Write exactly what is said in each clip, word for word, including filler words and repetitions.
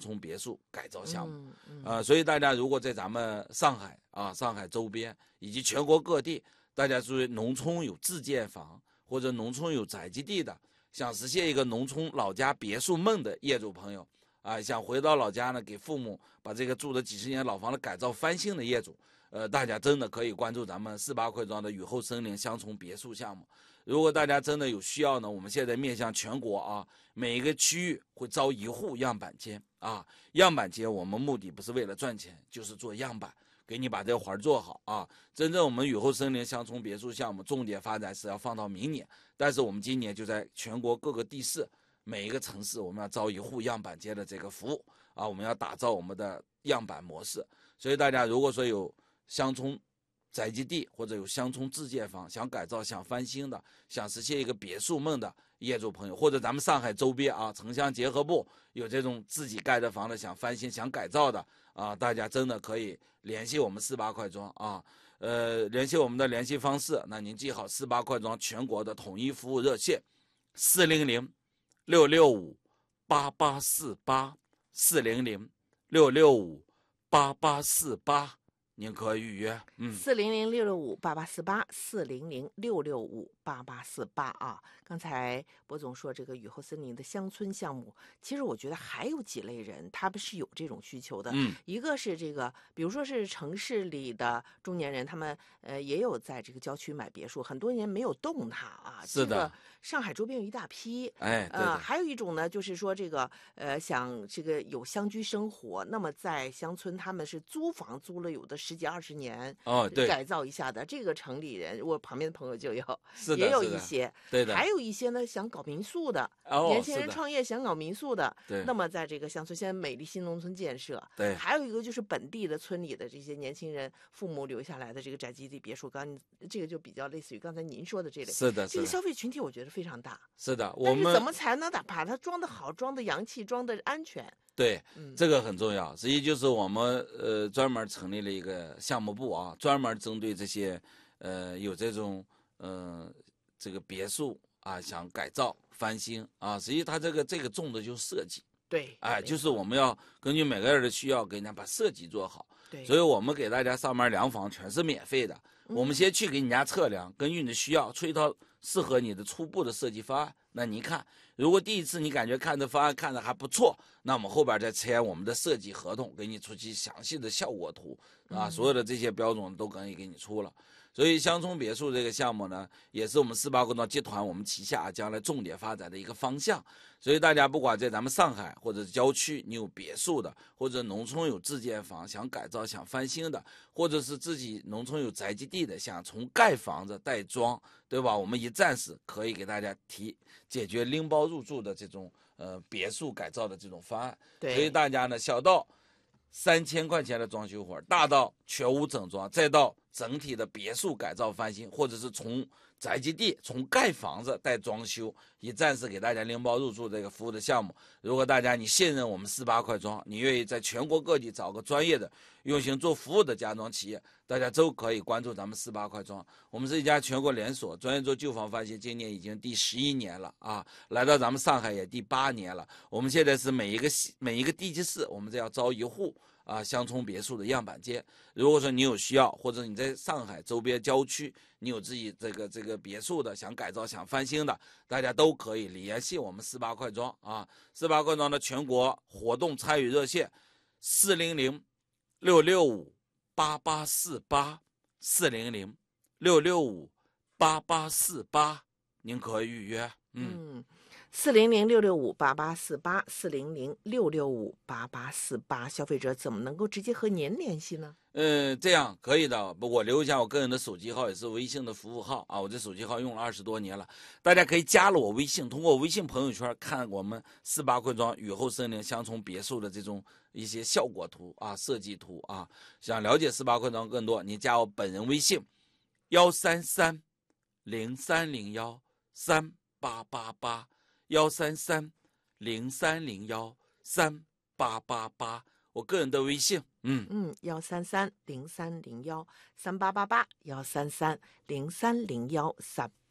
葱别墅改造项目。 嗯嗯、 呃，所以大家如果在咱们上海啊、上海周边以及全国各地，大家注意农村有自建房或者农村有宅基地的，想实现一个农村老家别墅梦的业主朋友啊，想回到老家呢，给父母把这个住了几十年老房子改造翻新的业主，呃，大家真的可以关注咱们四八块庄的雨后森林乡村别墅项目。如果大家真的有需要呢，我们现在面向全国啊，每一个区域会招一户样板间啊。样板间我们目的不是为了赚钱，就是做样板，给你把这个活做好啊。真正我们雨后森林乡村别墅项目重点发展是要放到明年，但是我们今年就在全国各个地市每一个城市，我们要招一户样板间的这个服务啊，我们要打造我们的样板模式。所以大家如果说有乡村宅基地或者有乡村自建房想改造想翻新的，想实现一个别墅梦的业主朋友，或者咱们上海周边啊城乡结合部有这种自己盖的房子想翻新想改造的啊，大家真的可以联系我们四八块庄啊，呃，联系我们的联系方式，那您记好四八块庄全国的统一服务热线四零零六六五八八四八四零零六六五八八四八。您可以预约，嗯， 四零零六六五八八四八，四零零六六五八八四八啊。刚才博总说这个雨后森林的乡村项目，其实我觉得还有几类人，他们是有这种需求的。 嗯， 一个是这个，比如说是城市里的中年人，他们呃也有在这个郊区买别墅，很多年没有动它啊。 是的， 这个上海周边有一大批。 哎，对呃，还有一种呢，就是说这个呃想这个有乡居生活，那么在乡村他们是租房租了有的十几二十年， 哦，对， 改造一下的。这个城里人，我旁边的朋友就有， 是的， 也有一些， 对的， 还有一些呢想搞民宿的， 哦、 年轻人创业想搞民宿的， 对， 那么在这个乡村，现在美丽新农村建设， 对， 还有一个就是本地的村里的这些年轻人父母留下来的这个宅基地别墅，刚这个就比较类似于刚才您说的这类， 是的， 这个消费群体我觉得非常大， 是的，我们怎么才能把它装得好，装得洋气，装得安全？ 对， 嗯， 这个很重要。实际就是我们呃专门成立了一个项目部啊，专门针对这些呃有这种呃这个别墅啊想改造翻新啊，实际它这个这个重的就是设计。 对， 哎，就是我们要根据每个人的需要，给人家把设计做好。 对， 所以我们给大家上门量房全是免费的。 嗯、 我们先去给你家测量，根据你的需要出一套适合你的初步的设计方案。那你看，如果第一次你感觉看这方案看着还不错，那我们后边再签我们的设计合同，给你出具详细的效果图啊， 嗯、 所有的这些标准都可以给你出了。所以乡村别墅这个项目呢，也是我们四八国庄集团我们旗下将来重点发展的一个方向。所以大家不管在咱们上海或者郊区你有别墅的，或者农村有自建房想改造想翻新的，或者是自己农村有宅基地的想从盖房子带装，对吧？我们一站式可以给大家提解决拎包入住的这种呃别墅改造的这种方案。 对， 所以大家呢，小到三千块钱的装修活，大到全屋整装，再到整体的别墅改造翻新，或者是从宅基地从盖房子带装修，一站式给大家拎包入住这个服务的项目。如果大家你信任我们四八块庄，你愿意在全国各地找个专业的用心做服务的家装企业，大家都可以关注咱们四八块庄。我们是一家全国连锁，专业做旧房翻新，今年已经第十一年了啊，来到咱们上海也第八年了。我们现在是每一个每一个地级市，我们这要招一户啊乡村别墅的样板间。如果说你有需要，或者你在上海周边郊区，你有自己这个这个别墅的，想改造想翻新的，大家都可以联系我们四八块庄啊。四八块庄的全国活动参与热线四零零六六五八八四八四零零六六五八八四八，您可以预约。嗯， 四零零六六五八八四八，四零零六六五八八四八，消费者怎么能够直接和您联系呢？ 嗯，这样可以的。我留一下我个人的手机号，也是微信的服务号啊。我这手机号用了二十多年了，大家可以加了我微信，通过微信朋友圈看我们四八块庄雨后森林乡村别墅的这种一些效果图啊、设计图啊。想了解四八块庄更多，你加我本人微信幺三三零三零幺三八八八幺三三零三零幺三八八八，我个人的微信。嗯嗯，幺三三零三零幺三八八八，幺三三零三零幺三八。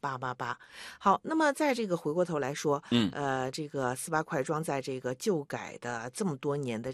八八八。好，那么在这个回过头来说， 嗯呃，这个四八快装在这个旧改的这么多年的